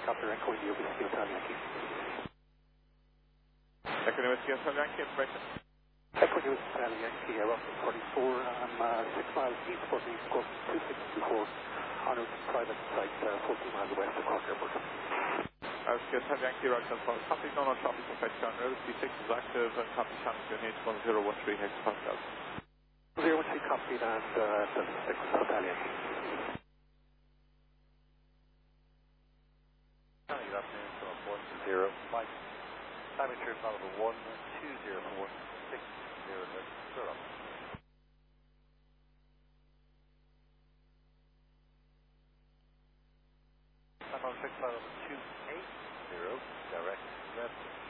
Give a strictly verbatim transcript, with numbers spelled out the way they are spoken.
helicopter Echo India Whiskey Hotel Yankee. Echo India Whiskey Hotel Yankee, information. Echo India Whiskey Hotel Yankee, uh, Russell forty-four, I'm uh, six miles east for the course two six two four, on route to private site uh, fourteen miles west of Cork Airport. Uh, Whiskey Hotel Yankee, right on phone. Copy, no, no traffic effect on route. C six is active and copy channel H one zero one three hectopascal. zero one three copied and uh, seven six Hotel Yankee. Good afternoon, so one zero, Mike. Timing trip number one two zero four six zero zero. Time on fixed flight number two eight zero, direct left.